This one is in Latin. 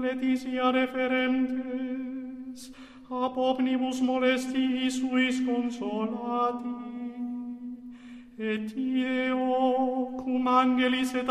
Laetitia referentes, ab omnibus molestii suis consolati, et Ideo, cum angelis et